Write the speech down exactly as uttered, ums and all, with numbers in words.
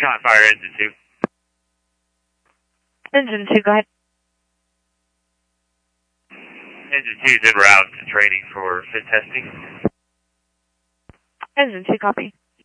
Con Fire Engine two. Engine two, go ahead. Engine two is en route to training for fit testing. Engine two, copy.